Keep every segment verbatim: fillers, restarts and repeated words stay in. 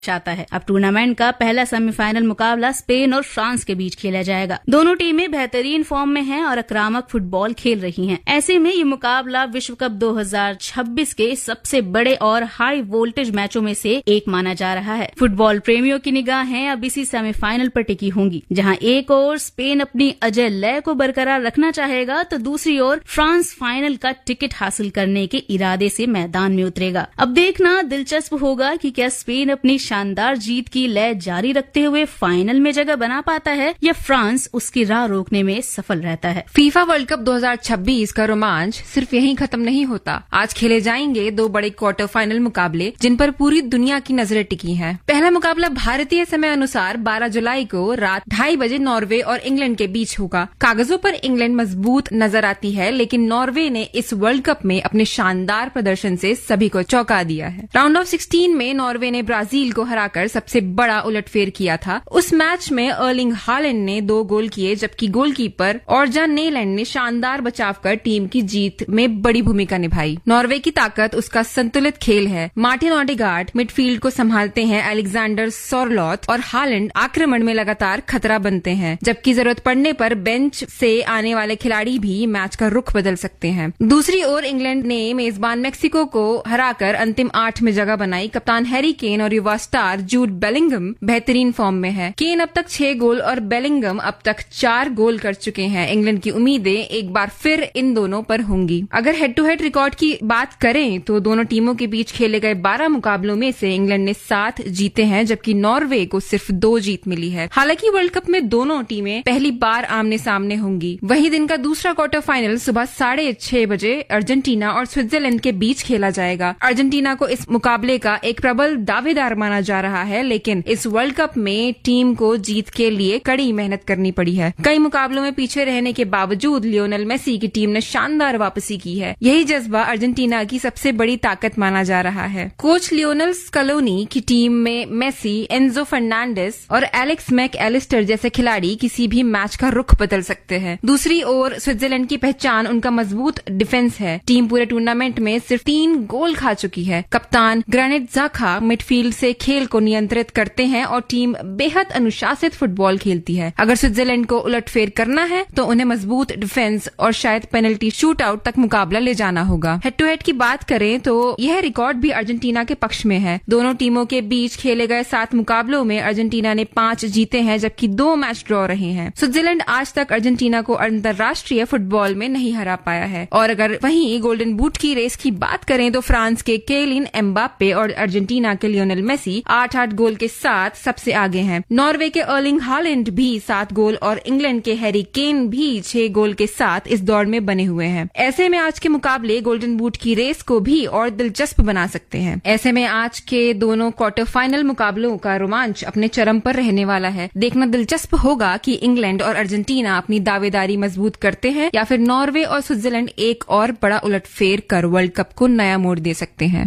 चाहता है। अब टूर्नामेंट का पहला सेमीफाइनल मुकाबला स्पेन और फ्रांस के बीच खेला जाएगा। दोनों टीमें बेहतरीन फॉर्म में हैं और आक्रामक फुटबॉल खेल रही हैं। ऐसे में ये मुकाबला विश्व कप दो हज़ार छब्बीस के सबसे बड़े और हाई वोल्टेज मैचों में से एक माना जा रहा है। फुटबॉल प्रेमियों की निगाहें अब इसी सेमीफाइनल पर टिकी होंगी, जहां एक ओर स्पेन अपनी अजय लय को बरकरार रखना चाहेगा तो दूसरी ओर फ्रांस फाइनल का टिकट हासिल करने के इरादे से मैदान में उतरेगा। अब देखना दिलचस्प होगा कि क्या स्पेन अपनी शानदार जीत की लय जारी रखते हुए फाइनल में जगह बना पाता है या फ्रांस उसकी राह रोकने में सफल रहता है। फीफा वर्ल्ड कप दो हज़ार छब्बीस का रोमांच सिर्फ यहीं खत्म नहीं होता। आज खेले जाएंगे दो बड़े क्वार्टर फाइनल मुकाबले जिन पर पूरी दुनिया की नजरें टिकी हैं। पहला मुकाबला भारतीय समय अनुसार बारह जुलाई को रात ढाई बजे नॉर्वे और इंग्लैंड के बीच होगा। कागजों पर इंग्लैंड मजबूत नजर आती है, लेकिन नॉर्वे ने इस वर्ल्ड कप में अपने शानदार प्रदर्शन से सभी को चौंका दिया है। राउंड ऑफ सिक्सटीन में नॉर्वे ने ब्राजील को हराकर सबसे बड़ा उलटफेर किया था। उस मैच में अर्लिंग हालैंड ने दो गोल किए, जबकि गोलकीपर ऑर्जान नेलैंड ने शानदार बचाव कर टीम की जीत में बड़ी भूमिका निभाई। नॉर्वे की ताकत उसका संतुलित खेल है। मार्टिन ओडेगार्ड मिडफील्ड को संभालते हैं, अलेक्जेंडर सोरलोथ और हालैंड आक्रमण में लगातार खतरा बनते हैं, जबकि जरूरत पड़ने पर बेंच से आने वाले खिलाड़ी भी मैच का रुख बदल सकते हैं। दूसरी ओर इंग्लैंड ने मेजबान मेक्सिको को हराकर अंतिम आठ में जगह बनाई। कप्तान हैरी केन और युवा स्टार जूड बेलिंगम बेहतरीन फॉर्म में है। केन अब तक छह गोल और बेलिंगम अब तक चार गोल कर चुके हैं। इंग्लैंड की उम्मीदें एक बार फिर इन दोनों पर होंगी। अगर हेड टू हेड रिकॉर्ड की बात करें तो दोनों टीमों के बीच खेले गए बारह मुकाबलों में से इंग्लैंड ने सात जीते हैं, जबकि नॉर्वे को सिर्फ दो जीत मिली है। हालांकि वर्ल्ड कप में दोनों टीमें पहली बार आमने सामने होंगी। वही दिन का दूसरा क्वार्टर फाइनल सुबह साढ़े छह बजे अर्जेंटीना और स्विट्जरलैंड के बीच खेला जाएगा। अर्जेंटीना को इस मुकाबले का एक प्रबल दावेदार माना जा रहा है, लेकिन इस वर्ल्ड कप में टीम को जीत के लिए कड़ी मेहनत करनी पड़ी है। कई मुकाबलों में पीछे रहने के बावजूद लियोनेल मेसी की टीम ने शानदार वापसी की है। यही जज्बा अर्जेंटीना की सबसे बड़ी ताकत माना जा रहा है। कोच लियोनेल स्कलोनी की टीम में मेसी, एंजो फर्नांडिस और एलेक्स मैक एलिस्टर जैसे खिलाड़ी किसी भी मैच का रुख बदल सकते हैं। दूसरी ओर स्विट्जरलैंड की पहचान उनका मजबूत डिफेंस है। टीम पूरे टूर्नामेंट में सिर्फ तीन गोल खा चुकी है। कप्तान ग्रानिट ज़ाका मिडफील्ड से खेल को नियंत्रित करते हैं और टीम बेहद अनुशासित फुटबॉल खेलती है। अगर स्विट्जरलैंड को उलटफेर करना है तो उन्हें मजबूत डिफेंस और शायद पेनल्टी शूट आउट तक मुकाबला ले जाना होगा। हेड टू हेड की बात करें तो यह रिकॉर्ड भी अर्जेंटीना के पक्ष में है। दोनों टीमों के बीच खेले गए सात मुकाबलों में अर्जेंटीना ने पांच जीते हैं, जबकि दो मैच ड्रॉ रहे हैं। स्विट्जरलैंड आज तक अर्जेंटीना को अंतर्राष्ट्रीय फुटबॉल में नहीं हरा पाया है। और अगर वहीं गोल्डन बूट की रेस की बात करें तो फ्रांस के केलिन एम्बाप्पे और अर्जेंटीना के लियोनेल मेसी आठ आठ गोल के साथ सबसे आगे हैं। नॉर्वे के अर्लिंग हालैंड भी सात गोल और इंग्लैंड के हैरी केन भी छह गोल के साथ इस दौड़ में बने हुए हैं। ऐसे में आज के मुकाबले गोल्डन बूट की रेस को भी और दिलचस्प बना सकते हैं। ऐसे में आज के दोनों क्वार्टर फाइनल मुकाबलों का रोमांच अपने चरम पर रहने वाला है। देखना दिलचस्प होगा कि इंग्लैंड और अर्जेंटीना अपनी दावेदारी मजबूत करते हैं या फिर नॉर्वे और स्विट्जरलैंड एक और बड़ा उलटफेर कर वर्ल्ड कप को नया मोड़ दे सकते हैं।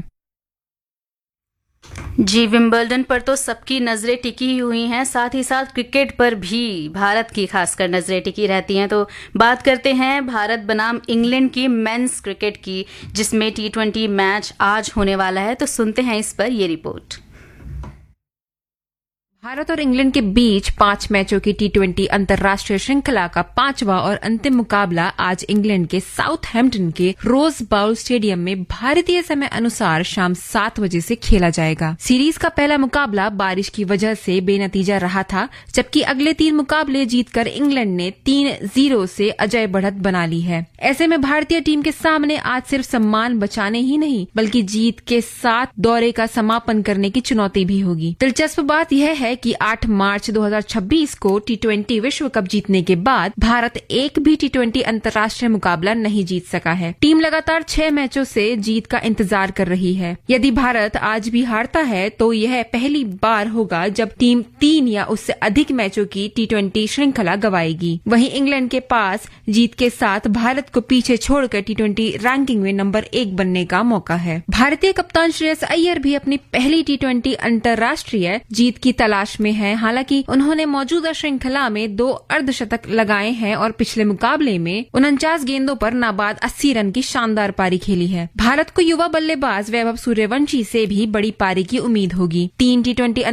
जी, विंबलडन पर तो सबकी नजरें टिकी हुई हैं, साथ ही साथ क्रिकेट पर भी भारत की खासकर नजरें टिकी रहती हैं। तो बात करते हैं भारत बनाम इंग्लैंड की मेंस क्रिकेट की, जिसमें टी ट्वेंटी मैच आज होने वाला है। तो सुनते हैं इस पर ये रिपोर्ट। भारत और इंग्लैंड के बीच पांच मैचों की टी ट्वेंटी अंतर्राष्ट्रीय श्रृंखला का पांचवा और अंतिम मुकाबला आज इंग्लैंड के साउथहैम्पटन के रोज बाउल स्टेडियम में भारतीय समय अनुसार शाम सात बजे से खेला जाएगा। सीरीज का पहला मुकाबला बारिश की वजह से बेनतीजा रहा था, जबकि अगले तीन मुकाबले जीतकर इंग्लैंड ने तीन जीरो से अजय बढ़त बना ली है। ऐसे में भारतीय टीम के सामने आज सिर्फ सम्मान बचाने ही नहीं बल्कि जीत के साथ दौरे का समापन करने की चुनौती भी होगी। दिलचस्प बात यह है कि आठ मार्च दो हज़ार छब्बीस को टी ट्वेंटी विश्व कप जीतने के बाद भारत एक भी टी ट्वेंटी अंतर्राष्ट्रीय मुकाबला नहीं जीत सका है। टीम लगातार छह मैचों से जीत का इंतजार कर रही है। यदि भारत आज भी हारता है तो यह पहली बार होगा जब टीम तीन या उससे अधिक मैचों की टी ट्वेंटी श्रृंखला गवाएगी। वहीं इंग्लैंड के पास जीत के साथ भारत को पीछे छोड़कर टी ट्वेंटी रैंकिंग में नंबर एक बनने का मौका है। भारतीय कप्तान श्रेयस अय्यर भी अपनी पहली टी ट्वेंटी अंतर्राष्ट्रीय जीत की तलाश तलाश में है। हालांकि उन्होंने मौजूदा श्रृंखला में दो अर्धशतक लगाए हैं और पिछले मुकाबले में उनचास गेंदों पर नाबाद अस्सी रन की शानदार पारी खेली है। भारत को युवा बल्लेबाज वैभव सूर्यवंशी से भी बड़ी पारी की उम्मीद होगी। तीन टी ट्वेंटी